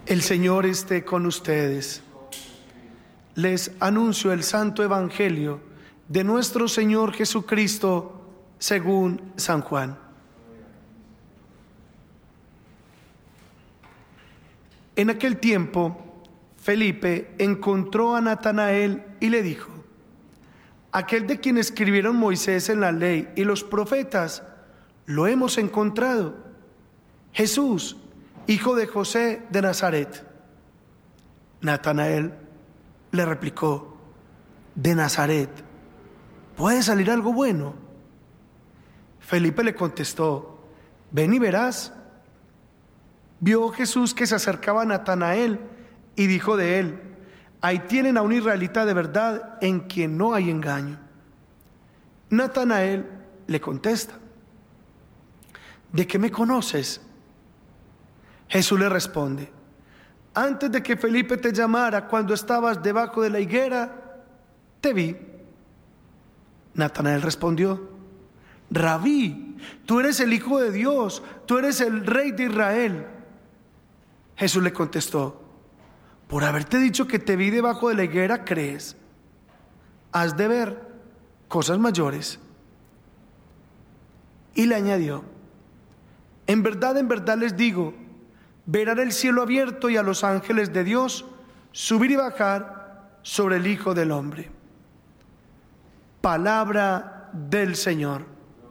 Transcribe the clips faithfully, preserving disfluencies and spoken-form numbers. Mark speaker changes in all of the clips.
Speaker 1: El Señor esté con ustedes. Les anuncio el Santo Evangelio de nuestro Señor Jesucristo según San Juan. En aquel tiempo, Felipe encontró a Natanael y le dijo: aquel de quien escribieron Moisés en la ley y los profetas, lo hemos encontrado, Jesús, hijo de José de Nazaret. Natanael le replicó: ¿de Nazaret puede salir algo bueno? Felipe le contestó: ven y verás. Vio Jesús que se acercaba a Natanael y dijo de él: ahí tienen a un israelita de verdad en quien no hay engaño. Natanael le contesta: ¿de qué me conoces? Jesús le responde: antes de que Felipe te llamara, cuando estabas debajo de la higuera, te vi. Natanael respondió: Rabí, tú eres el Hijo de Dios, tú eres el Rey de Israel. Jesús le contestó: por haberte dicho que te vi debajo de la higuera, crees. Has de ver cosas mayores. Y le añadió: en verdad, en verdad les digo, verán el cielo abierto y a los ángeles de Dios subir y bajar sobre el Hijo del Hombre. Palabra del Señor.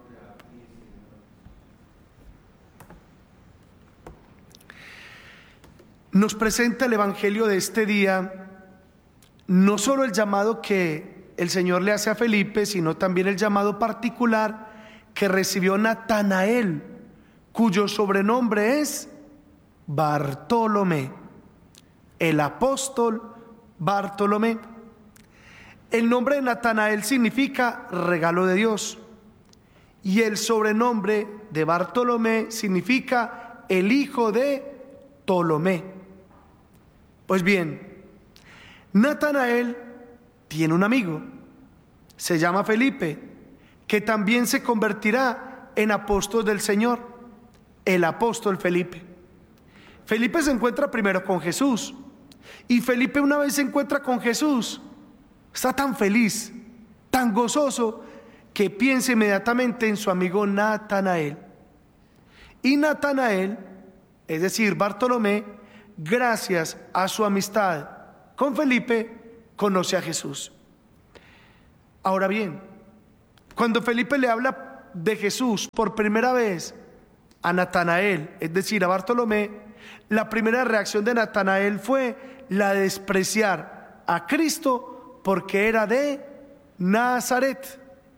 Speaker 1: Nos presenta el Evangelio de este día no solo el llamado que el Señor le hace a Felipe, sino también el llamado particular que recibió Natanael, cuyo sobrenombre es Bartolomé, el apóstol Bartolomé. El nombre de Natanael significa regalo de Dios y el sobrenombre de Bartolomé significa el hijo de Ptolomé. Pues bien, Natanael tiene un amigo, se llama Felipe, que también se convertirá en apóstol del Señor, el apóstol Felipe. Felipe se encuentra primero con Jesús, y Felipe, una vez se encuentra con Jesús, está tan feliz, tan gozoso, que piensa inmediatamente en su amigo Natanael. Y Natanael, es decir, Bartolomé, gracias a su amistad con Felipe, conoce a Jesús. Ahora bien, cuando Felipe le habla de Jesús por primera vez a Natanael, es decir, a Bartolomé, la primera reacción de Natanael fue la de despreciar a Cristo porque era de Nazaret.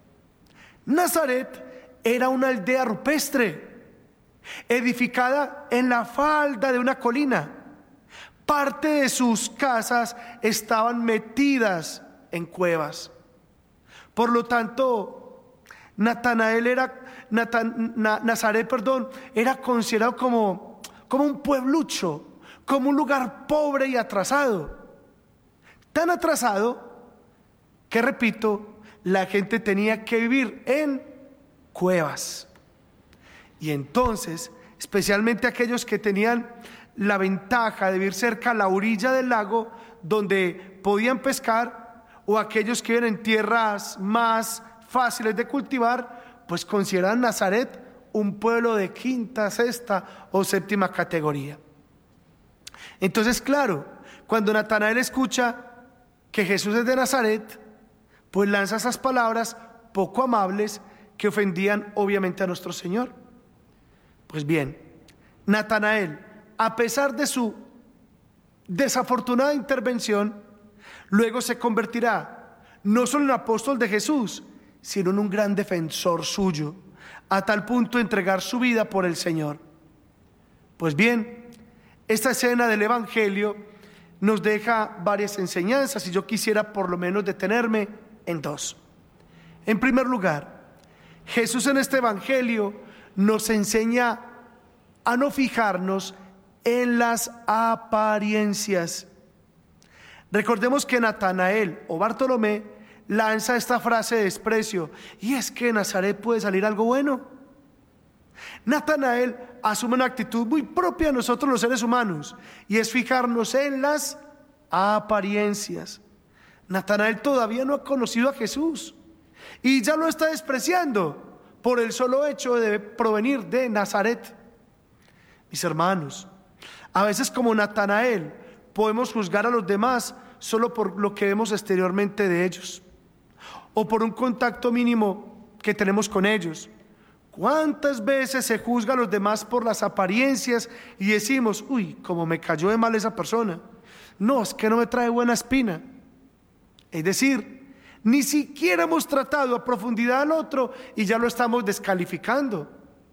Speaker 1: Nazaret era una aldea rupestre, edificada en la falda de una colina. Parte de sus casas estaban metidas en cuevas. Por lo tanto, Natanael era, Natan, Na, Nazaret, perdón, era considerado como, como un pueblucho, como un lugar pobre y atrasado. Tan atrasado que, repito, la gente tenía que vivir en cuevas. Y entonces, especialmente aquellos que tenían la ventaja de vivir cerca a la orilla del lago donde podían pescar, o aquellos que viven en tierras más fáciles de cultivar, pues consideraban Nazaret un pueblo de quinta, sexta o séptima categoría. Entonces, claro, cuando Natanael escucha que Jesús es de Nazaret, pues lanza esas palabras poco amables que ofendían obviamente a nuestro Señor. Pues bien, Natanael, a pesar de su desafortunada intervención, luego se convertirá no solo en apóstol de Jesús, sino en un gran defensor suyo, a tal punto de entregar su vida por el Señor. Pues bien, esta escena del Evangelio nos deja varias enseñanzas y yo quisiera por lo menos detenerme en dos. En primer lugar, Jesús en este Evangelio nos enseña a no fijarnos en las apariencias. Recordemos que Natanael o Bartolomé lanza esta frase de desprecio: ¿y es que de Nazaret puede salir algo bueno? Natanael asume una actitud muy propia de nosotros los seres humanos, y es fijarnos en las apariencias. Natanael todavía no ha conocido a Jesús y ya lo está despreciando por el solo hecho de provenir de Nazaret. Mis hermanos, a veces como Natanael podemos juzgar a los demás solo por lo que vemos exteriormente de ellos, o por un contacto mínimo que tenemos con ellos. ¿Cuántas veces se juzga a los demás por las apariencias y decimos, uy, como me cayó de mal esa persona? No, es que no me trae buena espina. Es decir, ni siquiera hemos tratado a profundidad al otro y ya lo estamos descalificando.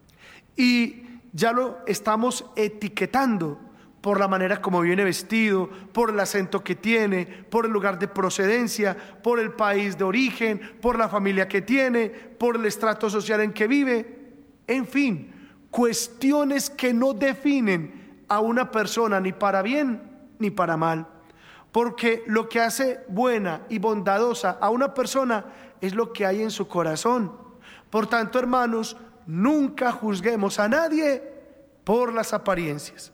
Speaker 1: Y ya lo estamos etiquetando por la manera como viene vestido, por el acento que tiene, por el lugar de procedencia, por el país de origen, por la familia que tiene, por el estrato social en que vive. En fin, cuestiones que no definen a una persona ni para bien ni para mal. Porque lo que hace buena y bondadosa a una persona es lo que hay en su corazón. Por tanto, hermanos, nunca juzguemos a nadie por las apariencias.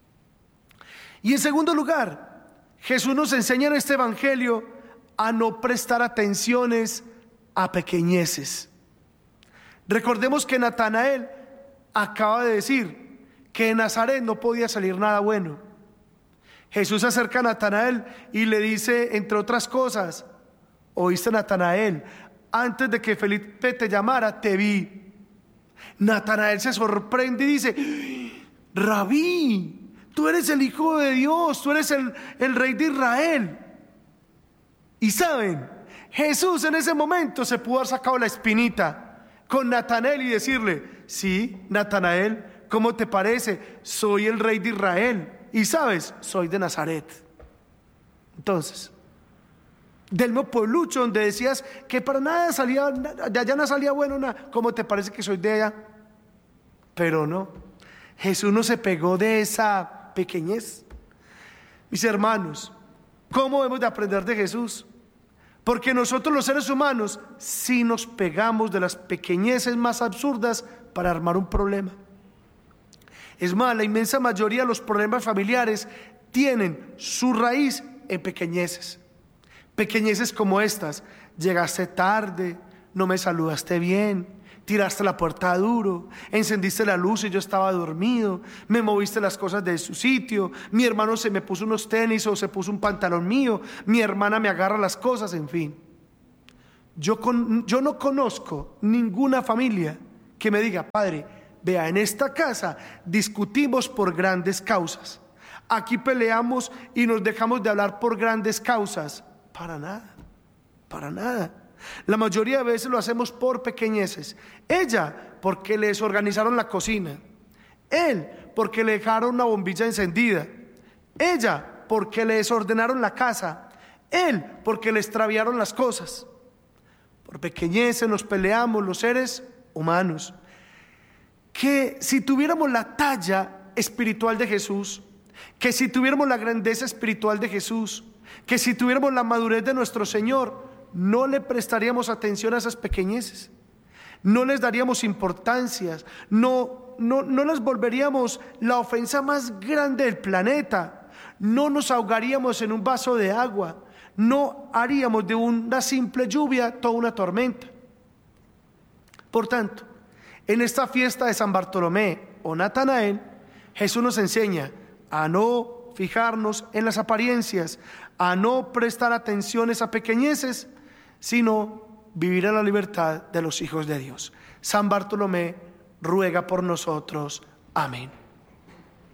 Speaker 1: Y en segundo lugar, Jesús nos enseña en este evangelio a no prestar atenciones a pequeñeces. Recordemos que Natanael acaba de decir que de Nazaret no podía salir nada bueno. Jesús se acerca a Natanael y le dice, entre otras cosas, oíste, Natanael, antes de que Felipe te llamara, te vi. Natanael se sorprende y dice, Rabí, tú eres el Hijo de Dios, tú eres el, el Rey de Israel. Y saben, Jesús en ese momento se pudo haber sacado la espinita con Natanael y decirle, sí, Natanael, ¿cómo te parece? Soy el Rey de Israel. Y sabes, soy de Nazaret. Entonces, del mismo pueblucho donde decías que para nada salía, de allá no salía bueno, nada, ¿cómo te parece que soy de allá? Pero no, Jesús no se pegó de esa pequeñez. Mis hermanos, ¿cómo debemos de aprender de Jesús? Porque nosotros los seres humanos sí nos pegamos de las pequeñeces más absurdas para armar un problema. Es más, la inmensa mayoría de los problemas familiares tienen su raíz en pequeñeces. Pequeñeces como estas: llegaste tarde, no me saludaste bien, tiraste la puerta duro, encendiste la luz y yo estaba dormido, me moviste las cosas de su sitio, mi hermano se me puso unos tenis o se puso un pantalón mío, mi hermana me agarra las cosas, en fin. Yo, con, yo no conozco ninguna familia que me diga, padre, vea, en esta casa discutimos por grandes causas. Aquí peleamos y nos dejamos de hablar por grandes causas. Para nada, para nada. La mayoría de veces lo hacemos por pequeñeces. Ella, porque le desorganizaron la cocina. Él, porque le dejaron una bombilla encendida. Ella, porque le desordenaron la casa. Él, porque le extraviaron las cosas. Por pequeñeces nos peleamos los seres humanos. Que si tuviéramos la talla espiritual de Jesús, que si tuviéramos la grandeza espiritual de Jesús, que si tuviéramos la madurez de nuestro Señor, no le prestaríamos atención a esas pequeñeces, no les daríamos importancia, no, no, no les volveríamos la ofensa más grande del planeta, no nos ahogaríamos en un vaso de agua, no haríamos de una simple lluvia toda una tormenta. Por tanto, en esta fiesta de San Bartolomé o Natanael, Jesús nos enseña a no fijarnos en las apariencias, a no prestar atenciones a pequeñeces, sino vivir en la libertad de los hijos de Dios. San Bartolomé ruega por nosotros. Amén.